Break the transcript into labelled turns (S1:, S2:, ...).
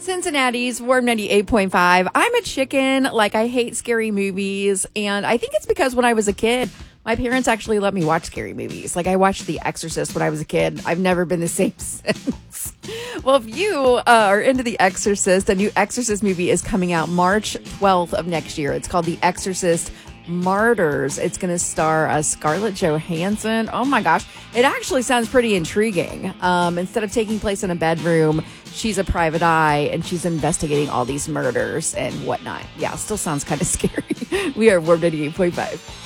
S1: Cincinnati's Warm 98.5. I'm a chicken. Like, I hate scary movies. And I think it's because when I was a kid, my parents actually let me watch scary movies. Like, I watched The Exorcist when I was a kid. I've never been the same since. Well, if you are into The Exorcist, a new Exorcist movie is coming out March 12th of next year. It's called The Exorcist Martyrs. It's going to star Scarlett Johansson. Oh my gosh. It actually sounds pretty intriguing. Instead of taking place in a bedroom, she's a private eye and she's investigating all these murders and whatnot. Yeah, still sounds kind of scary. We are Warm 98.5.